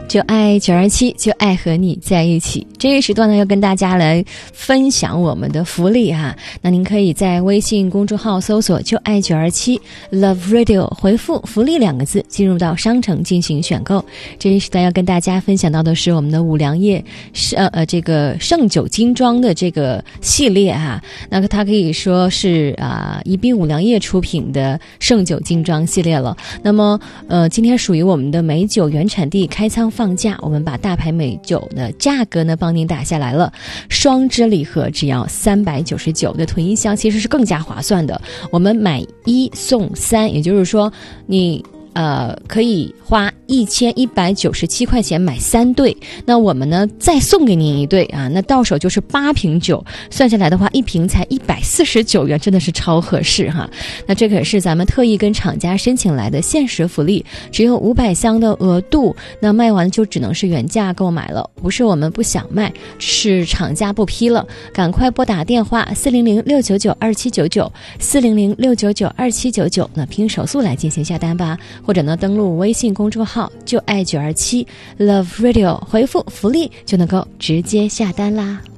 就爱927，就爱和你在一起。这一时段呢，要跟大家来分享我们的福利哈。那您可以在微信公众号搜索就爱927 Love Radio， 回复福利2个字，进入到商城进行选购。这一时段要跟大家分享到的是我们的五粮液这个圣酒精装的这个系列哈。那它可以说是宜宾五粮液出品的圣酒精装系列了。那么今天属于我们的美酒原产地开仓放价，我们把大牌美酒的价格呢帮您打下来了。双支礼盒只要399的囤一箱，其实是更加划算的。我们买1送3，也就是说你可以花1197块钱买3对，那我们呢再送给您1对啊，那到手就是8瓶酒，算下来的话1瓶才149元，真的是超合适哈。那这可是咱们特意跟厂家申请来的限时福利，只有500箱的额度，那卖完就只能是原价购买了，不是我们不想卖，是厂家不批了。赶快拨打电话400-699-2799 400-699-2799，那拼手速来进行下单吧，或者呢登录微信公众号就爱927 Love Radio， 回复福利就能够直接下单啦。